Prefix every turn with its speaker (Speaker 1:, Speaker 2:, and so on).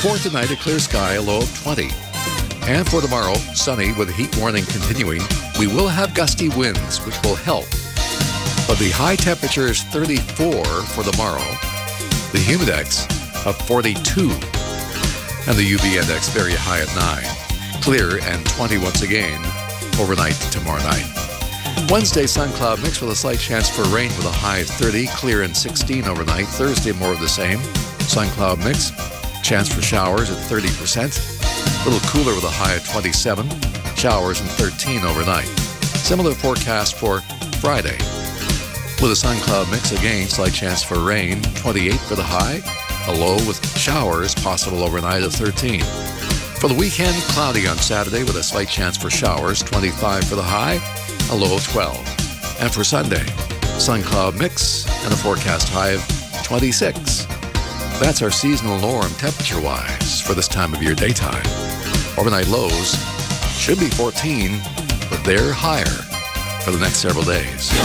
Speaker 1: For tonight, a clear sky, a low of 20. And for tomorrow, sunny with a heat warning continuing. We will have gusty winds, which will help. But the high temperature is 34 for tomorrow. The humidex of 42. And the UV index very high at 9. Clear and 20 once again overnight tomorrow night. Wednesday, sun cloud mix with a slight chance for rain with a high of 30. Clear and 16 overnight. Thursday, more of the same. Sun cloud mix. Chance for showers at 30%. A little cooler with a high of 27. Showers and 13 overnight. Similar forecast for Friday. With a sun cloud mix again, slight chance for rain. 28 for the high. A low with showers possible overnight of 13. For the weekend, cloudy on Saturday with a slight chance for showers. 25 for the high. A low of 12. And for Sunday, sun cloud mix and a forecast high of 26. That's our seasonal norm temperature-wise for this time of year daytime. Overnight lows should be 14, but they're higher for the next several days.